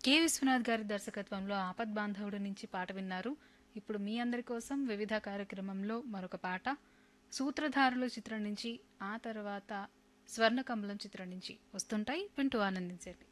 K. Vishwanath గారి దర్శకత్వంలో 'ఆపద్ బాంధవుడు' నుంచి పాట విన్నారు. ఇప్పుడు మీ అందరి కోసం వివిధ కార్యక్రమంలో మరొక పాట 'సూత్రధారులు' చిత్రం నుంచి, ఆ తర్వాత 'స్వర్ణకమలం' చిత్రం నుంచి వస్తుంటాయి. వింటూ ఆనందించండి.